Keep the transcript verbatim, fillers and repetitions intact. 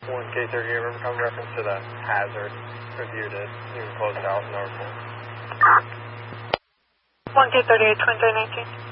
one K thirty-eight, remember come reference to the hazard. Reviewed it. You can close it out in our report. one K thirty-eight, twenty-three nineteen.